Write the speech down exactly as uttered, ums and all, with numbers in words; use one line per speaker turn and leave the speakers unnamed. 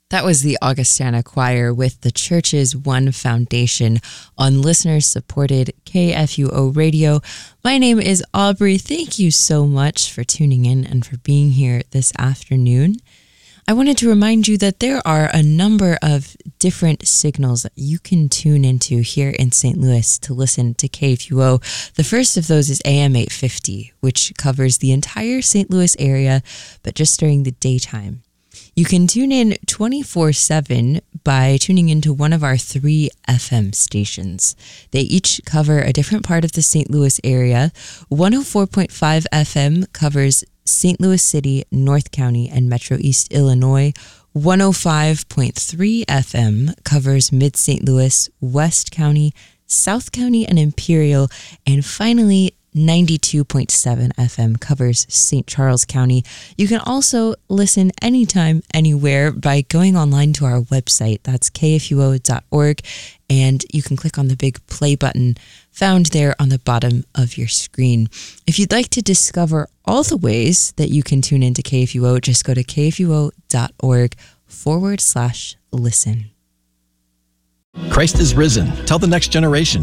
That was the Augustana Choir with the church's One Foundation on listener-supported K F U O Radio. My name is Aubrey. Thank you so much for tuning in and for being here this afternoon. I wanted to remind you that there are a number of different signals that you can tune into here in Saint Louis to listen to K F U O. The first of those is A M eight fifty, which covers the entire Saint Louis area, but just during the daytime. You can tune in twenty-four seven by tuning into one of our three F M stations. They each cover a different part of the Saint Louis area. one oh four point five F M covers Saint Louis City, North County, and Metro East Illinois. one oh five point three F M covers Mid-Saint Louis, West County, South County, and Imperial. And finally, ninety-two point seven F M covers Saint Charles County. You can also listen anytime, anywhere by going online to our website. That's K F U O dot org, and you can click on the big play button found there on the bottom of your screen. If you'd like to discover all the ways that you can tune into K F U O, just go to K F U O dot org forward slash listen.
Christ is risen. Tell the next generation.